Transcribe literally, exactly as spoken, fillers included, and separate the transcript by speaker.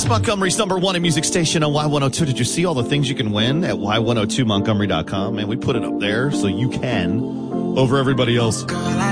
Speaker 1: It's Montgomery's number one in music station on Y one oh two. Did you see all the things you can win at Y one oh two Montgomery dot com? Man, we put it up there so you can over everybody else.